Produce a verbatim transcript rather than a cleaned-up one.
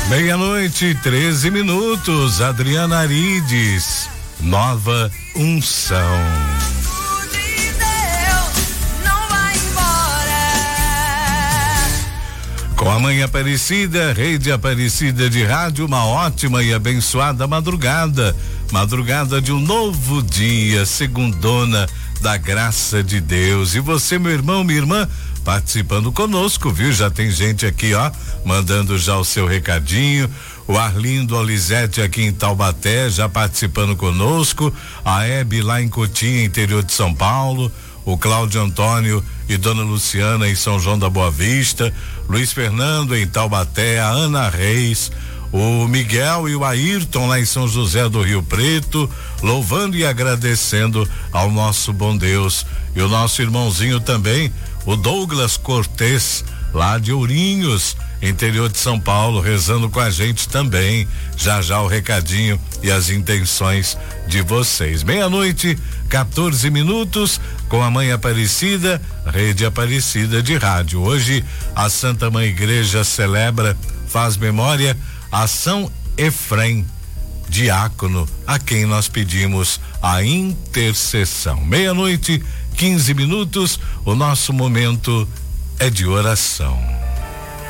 Meia-noite, treze minutos. Adriana Arides, Nova Unção. Com a Mãe Aparecida, Rede Aparecida de Rádio, uma ótima e abençoada madrugada. Madrugada de um novo dia, segundona da graça de Deus. E você, meu irmão, minha irmã, participando conosco, viu? Já tem gente aqui, ó, mandando já o seu recadinho. O Arlindo Olizete aqui em Taubaté, já participando conosco. A Hebe lá em Cotinha, interior de São Paulo. O Cláudio Antônio e Dona Luciana em São João da Boa Vista. Luiz Fernando em Taubaté, a Ana Reis, o Miguel e o Ayrton lá em São José do Rio Preto, louvando e agradecendo ao nosso bom Deus. E o nosso irmãozinho também, o Douglas Cortez, lá de Ourinhos, interior de São Paulo, rezando com a gente também. Já já o recadinho e as intenções de vocês. Meia-noite, quatorze minutos, com a Mãe Aparecida, Rede Aparecida de Rádio. Hoje a Santa Mãe Igreja celebra, faz memória a São Efrem, diácono, a quem nós pedimos a intercessão. Meia-noite, quinze minutos, o nosso momento é de oração.